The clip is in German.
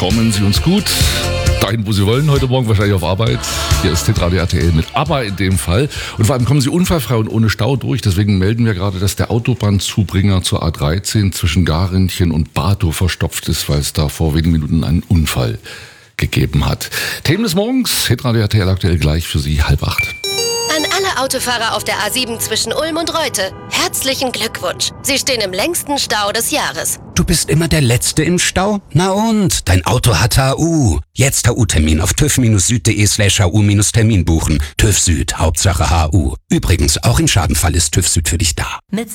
Kommen Sie uns gut. Dahin, wo Sie wollen, heute Morgen wahrscheinlich auf Arbeit. Hier ist Hitradio RTL mit ABBA in dem Fall. Und vor allem kommen Sie unfallfrei und ohne Stau durch. Deswegen melden wir gerade, dass der Autobahnzubringer zur A13 zwischen Garinchen und Bartow verstopft ist, weil es da vor wenigen Minuten einen Unfall gegeben hat. Themen des Morgens, Hitradio RTL aktuell gleich für Sie 7:30. An alle Autofahrer auf der A7 zwischen Ulm und Reute, herzlichen Glückwunsch. Sie stehen im längsten Stau des Jahres. Du bist immer der Letzte im Stau? Na und? Dein Auto hat HU. Jetzt HU-Termin auf tüv-süd.de/HU-Termin buchen. TÜV Süd, Hauptsache HU. Übrigens, auch im Schadenfall ist TÜV Süd für dich da.